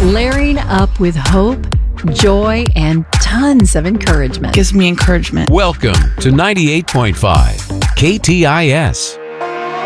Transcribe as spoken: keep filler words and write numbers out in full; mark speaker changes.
Speaker 1: layering up with hope, joy, and tons of encouragement.
Speaker 2: Gives me encouragement.
Speaker 3: Welcome to ninety-eight point five K T I S.